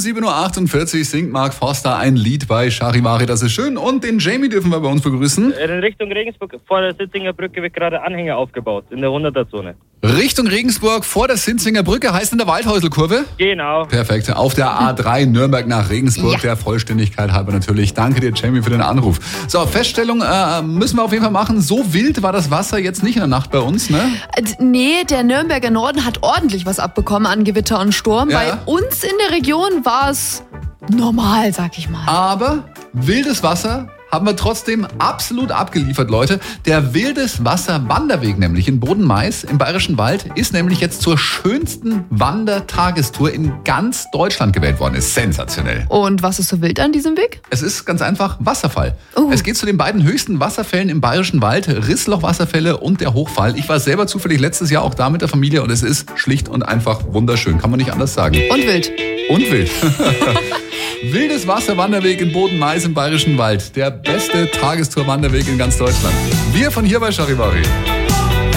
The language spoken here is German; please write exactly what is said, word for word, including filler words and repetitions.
sieben Uhr achtundvierzig singt Mark Forster ein Lied bei Charivari, das ist schön. Und den Jamie dürfen wir bei uns begrüßen. In Richtung Regensburg vor der Sitzinger Brücke wird gerade Anhänger aufgebaut, in der hunderter-Zone. Richtung Regensburg vor der Sinzinger Brücke, heißt in der Waldhäuselkurve? Genau. Perfekt. Auf der A drei Nürnberg nach Regensburg, ja. Der Vollständigkeit halber natürlich. Danke dir, Jamie, für den Anruf. So, Feststellung äh, müssen wir auf jeden Fall machen. So wild war das Wasser jetzt nicht in der Nacht bei uns, ne? Äh, nee, der Nürnberger Norden hat ordentlich was abbekommen an Gewitter und Sturm. Ja. Bei uns in der Region war es normal, sag ich mal. Aber wildes Wasser haben wir trotzdem absolut abgeliefert, Leute. Der Wildes-Wasser-Wanderweg nämlich in Boden-Mais im Bayerischen Wald ist nämlich jetzt zur schönsten Wandertagestour in ganz Deutschland gewählt worden. Ist sensationell. Und was ist so wild an diesem Weg? Es ist ganz einfach Wasserfall. Oh. Es geht zu den beiden höchsten Wasserfällen im Bayerischen Wald, Rissloch-Wasserfälle und der Hochfall. Ich war selber zufällig letztes Jahr auch da mit der Familie und es ist schlicht und einfach wunderschön. Kann man nicht anders sagen. Und wild. Und wild. Wildes Wasser-Wanderweg in Boden-Mais im Bayerischen Wald. Der beste Tagestour-Wanderweg in ganz Deutschland. Wir von hier bei Charivari.